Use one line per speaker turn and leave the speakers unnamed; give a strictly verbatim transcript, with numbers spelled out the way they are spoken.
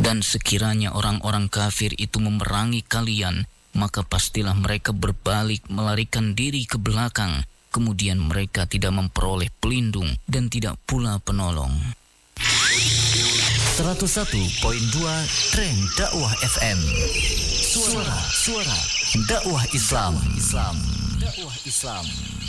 Dan sekiranya orang-orang kafir itu memerangi kalian, maka pastilah mereka berbalik melarikan diri ke belakang. Kemudian mereka tidak memperoleh pelindung dan tidak pula penolong.
seratus satu koma dua Tren Dakwah F M. Suara, suara dakwah Islam. Islam. Dakwah Islam.